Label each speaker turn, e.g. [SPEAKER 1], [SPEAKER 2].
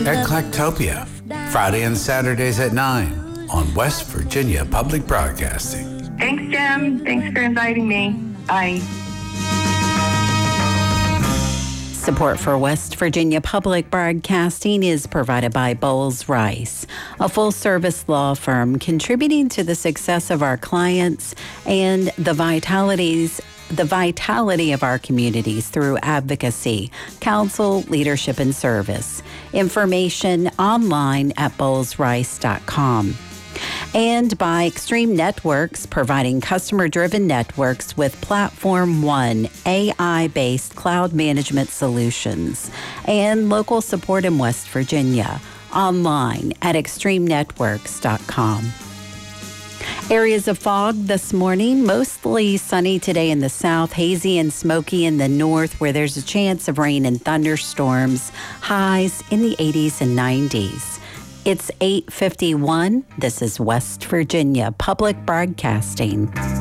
[SPEAKER 1] Eclectopia, Friday and Saturdays at 9 on West Virginia Public Broadcasting.
[SPEAKER 2] Thanks, Jim. Thanks for inviting me. Bye.
[SPEAKER 3] Support for West Virginia Public Broadcasting is provided by Bowles Rice, a full-service law firm contributing to the success of our clients and the vitality of our communities through advocacy, counsel, leadership, and service. Information online at bowlesrice.com. And by Extreme Networks, providing customer-driven networks with Platform One, AI-based cloud management solutions, and local support in West Virginia, online at extremenetworks.com. Areas of fog this morning, mostly sunny today in the south, hazy and smoky in the north, where there's a chance of rain and thunderstorms, highs in the 80s and 90s. It's 8:51. This is West Virginia Public Broadcasting.